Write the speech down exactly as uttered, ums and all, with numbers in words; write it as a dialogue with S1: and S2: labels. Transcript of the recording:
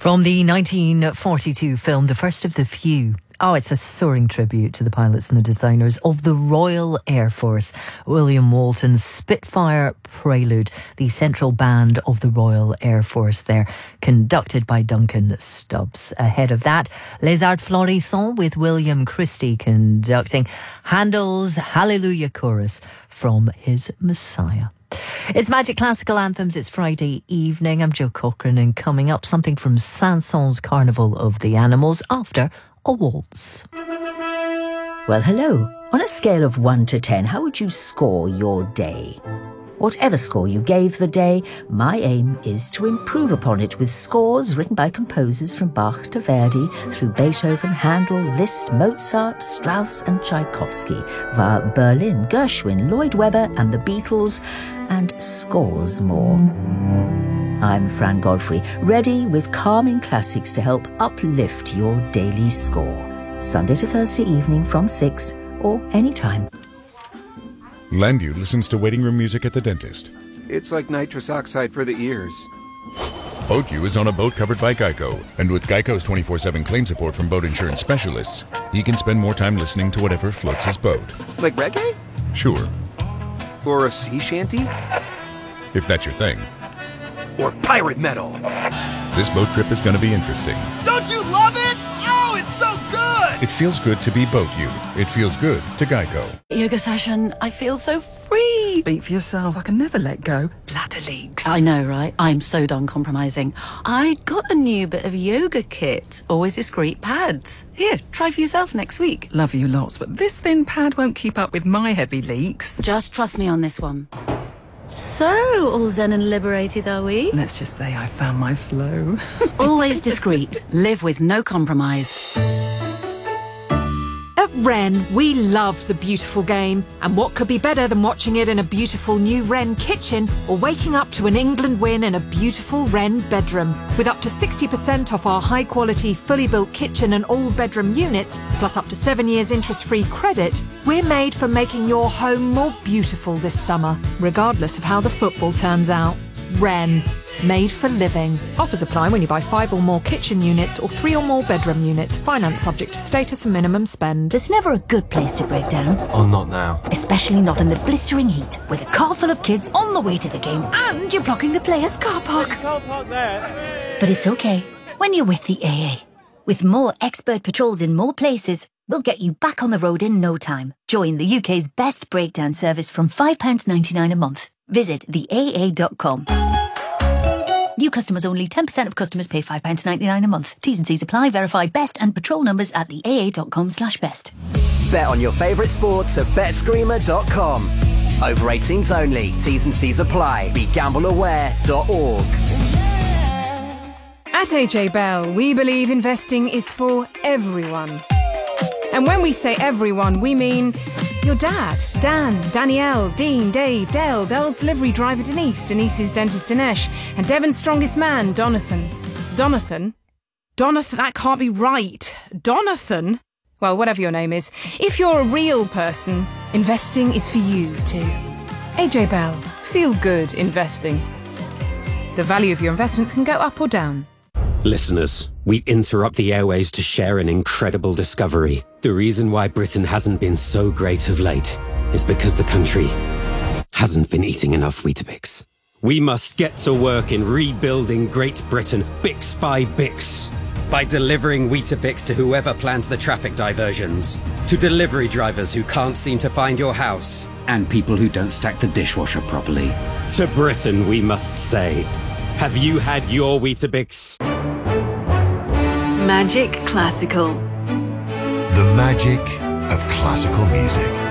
S1: From the nineteen forty-two film, The First of the Few. Oh, it's a soaring tribute to the pilots and the designers of the Royal Air Force. William Walton's Spitfire Prelude, the central band of the Royal Air Force there, conducted by Duncan Stubbs. Ahead of that, Les Arts Florissants with William Christie conducting Handel's Hallelujah Chorus from his Messiah. It's Magic Classical Anthems. It's Friday evening. I'm Jo Cochran, and coming up, something from Saint-Saëns' Carnival of the Animals after a waltz.
S2: Well, hello. On a scale of one to ten, how would you score your day? Whatever score you gave the day, my aim is to improve upon it with scores written by composers from Bach to Verdi, through Beethoven, Handel, Liszt, Mozart, Strauss and Tchaikovsky, via Berlin, Gershwin, Lloyd Webber and the Beatles, and scores more. I'm Fran Godfrey, ready with calming classics to help uplift your daily score. Sunday to Thursday evening from six, or anytime.
S3: Landu listens to waiting room music at the dentist.
S4: It's like nitrous oxide for the ears.
S3: BoatU is on a boat covered by Geico, and with Geico's twenty-four seven claim support from boat insurance specialists, he can spend more time listening to whatever floats his boat.
S4: Like reggae?
S3: Sure.
S4: Or a sea shanty?
S3: If that's your thing.
S4: Or pirate metal?
S3: This boat trip is going to be interesting.
S5: Don't you love it? Oh, it's so good!
S3: It feels good to be BoatU. It feels good to Geico.
S6: Yoga session. I feel so free.
S7: Speak for yourself. I can never let go. Bladder leaks.
S6: I know, right? I'm so done compromising. I got a new bit of yoga kit. Always discreet pads. Here, try for yourself next week.
S7: Love you lots, but this thin pad won't keep up with my heavy leaks.
S6: Just trust me on this one. So, all zen and liberated, are we?
S7: Let's just say I found my flow.
S6: Always discreet. Live with no compromise.
S8: At Wren, we love the beautiful game. And what could be better than watching it in a beautiful new Wren kitchen or waking up to an England win in a beautiful Wren bedroom? With up to sixty percent off our high-quality, fully built kitchen and all-bedroom units, plus up to seven years interest-free credit, we're made for making your home more beautiful this summer, regardless of how the football turns out. Wren. Made for living. Offers apply when you buy five or more kitchen units or three or more bedroom units. Finance subject to status and minimum spend.
S2: There's never a good place to break down.
S9: Oh, not now.
S2: Especially not in the blistering heat, with a car full of kids on the way to the game and you're blocking the players' car park.
S9: You can't park there.
S2: But it's okay when you're with the A A. With more expert patrols in more places, we'll get you back on the road in no time. Join the U K's best breakdown service from five pounds ninety-nine a month. Visit the A A dot com. New customers only. ten percent of customers pay five pounds ninety-nine a month. T's and C's apply. Verify best and patrol numbers at the A A dot com slash best.
S10: Bet on your favourite sports at bet screamer dot com. Over eighteens only. T's and C's apply. Be gamble aware dot org.
S8: At A J Bell, we believe investing is for everyone. And when we say everyone, we mean your dad, Dan, Danielle, Dean, Dave, Dale, Dell's delivery driver Denise, Denise's dentist Dinesh, and Devon's strongest man, Donathan. Donathan? Donathan, that can't be right. Donathan? Well, whatever your name is. If you're a real person, investing is for you too. A J Bell, feel good investing. The value of your investments can go up or down.
S11: Listeners, we interrupt the airwaves to share an incredible discovery. The reason why Britain hasn't been so great of late is because the country hasn't been eating enough Weetabix. We must get to work in rebuilding Great Britain, bix by bix. By delivering Weetabix to whoever plans the traffic diversions, to delivery drivers who can't seem to find your house,
S12: and people who don't stack the dishwasher properly.
S11: To Britain, we must say, have you had your Weetabix?
S13: Magic Classical.
S14: The magic of classical music.